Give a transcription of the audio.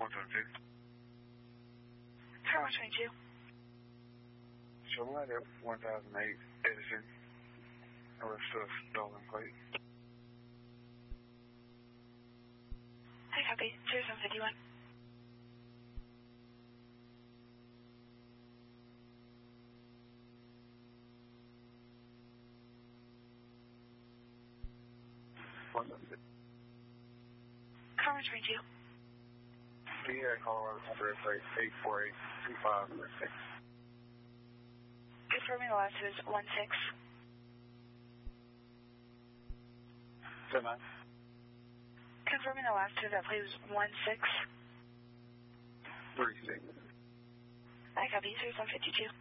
172. Car 122. Chevrolet at 1008 Edison. Arrest of stolen plate. Hi, copy. 0751. What's up? Car 122. Sierra, Colorado, address 8482536. Confirming the last is 16. 79. Confirming the last two that play was 16. 36. Hi, copy. 0752.